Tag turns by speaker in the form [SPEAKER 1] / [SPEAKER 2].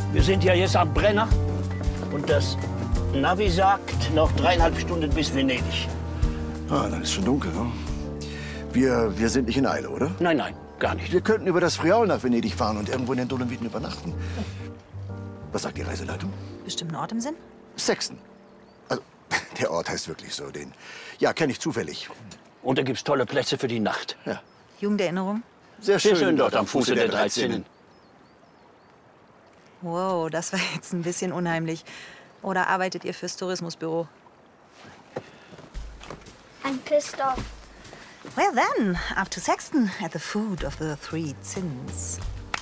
[SPEAKER 1] Wir sind ja jetzt am Brenner und das Navi sagt noch 3,5 Stunden bis Venedig.
[SPEAKER 2] Ah, dann ist schon dunkel, ne? Wir sind nicht in Eile, oder?
[SPEAKER 1] Nein, nein, gar nicht.
[SPEAKER 2] Wir könnten über das Friaul nach Venedig fahren und irgendwo in den Dolomiten übernachten. Was sagt die Reiseleitung?
[SPEAKER 3] Bestimmt ein Ort im Sinn?
[SPEAKER 2] Sexton. Also, der Ort heißt wirklich so. Den, ja, kenne ich zufällig.
[SPEAKER 1] Und da gibt's tolle Plätze für die Nacht.
[SPEAKER 2] Ja.
[SPEAKER 3] Jugenderinnerung?
[SPEAKER 2] Sehr
[SPEAKER 1] Sehr schön dort am Fuße der 13.
[SPEAKER 3] Wow, das war jetzt ein bisschen unheimlich. Oder arbeitet ihr fürs Tourismusbüro?
[SPEAKER 4] I'm pissed off.
[SPEAKER 3] Well then, up to Sexton at the foot of the three sins.